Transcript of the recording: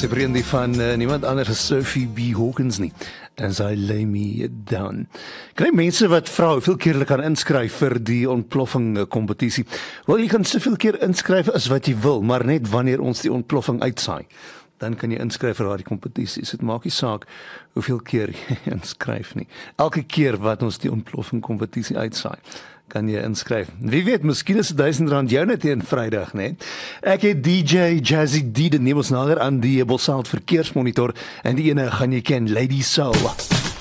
Sy vriendin van niemand anders as Sophie B. Hawkins nie. As I lay me down. Kry mense wat vra hoeveel keer hulle kan inskryf vir die ontploffing kompetisie. Wel, jy kan soveel keer inskryf as wat jy wil, maar net wanneer ons die ontploffing uitsaai, dan kan jy inskryf vir daardie kompetisie. So dit maak nie saak hoeveel keer jy inskryf nie. Elke keer wat ons die ontploffing kompetisie uitsaai, kan jy inskryf. Wie weet, miskien is R1000 joune teen Vrydag, né? Ek het DJ Jazzy D, die neem ons nader aan die Bosalt verkeersmonitor, en die ene gaan jy ken, Lady Soul.